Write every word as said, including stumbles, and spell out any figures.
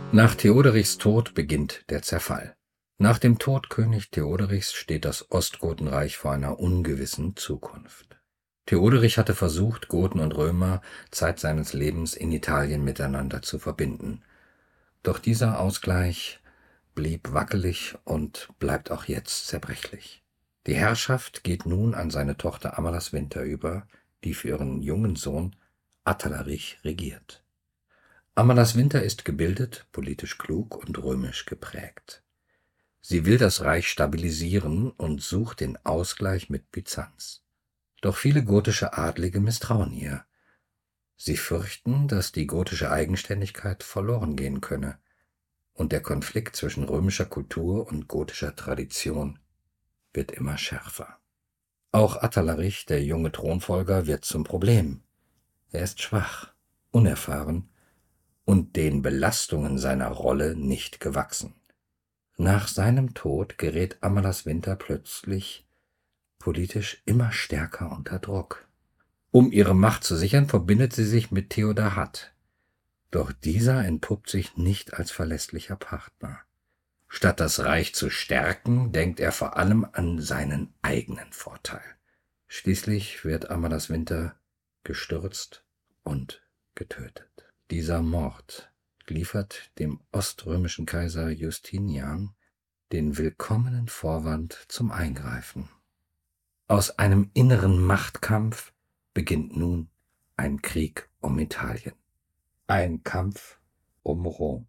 Nach Theoderichs Tod beginnt der Zerfall. Nach dem Tod König Theoderichs steht das Ostgotenreich vor einer ungewissen Zukunft. Theoderich hatte versucht, Goten und Römer Zeit seines Lebens in Italien miteinander zu verbinden. Doch dieser Ausgleich blieb wackelig und bleibt auch jetzt zerbrechlich. Die Herrschaft geht nun an seine Tochter Amalasuentha über, die für ihren jungen Sohn Atalarich regiert. Amalasuentha ist gebildet, politisch klug und römisch geprägt. Sie will das Reich stabilisieren und sucht den Ausgleich mit Byzanz. Doch viele gotische Adlige misstrauen ihr. Sie fürchten, dass die gotische Eigenständigkeit verloren gehen könne und der Konflikt zwischen römischer Kultur und gotischer Tradition wird immer schärfer. Auch Atalarich, der junge Thronfolger, wird zum Problem. Er ist schwach, unerfahren und den Belastungen seiner Rolle nicht gewachsen. Nach seinem Tod gerät Amalasuentha plötzlich politisch immer stärker unter Druck. Um ihre Macht zu sichern, verbindet sie sich mit Theodahat. Doch dieser entpuppt sich nicht als verlässlicher Partner. Statt das Reich zu stärken, denkt er vor allem an seinen eigenen Vorteil. Schließlich wird Amalasuentha gestürzt und getötet. Dieser Mord liefert dem oströmischen Kaiser Justinian den willkommenen Vorwand zum Eingreifen. Aus einem inneren Machtkampf beginnt nun ein Krieg um Italien. Ein Kampf um Rom.